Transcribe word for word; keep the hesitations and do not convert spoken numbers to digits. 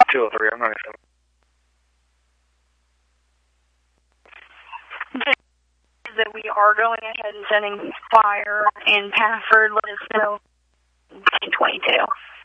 two oh three, I'm ninety-seven. That we are going ahead and sending fire in Pafford. Let us know. nine twenty-two.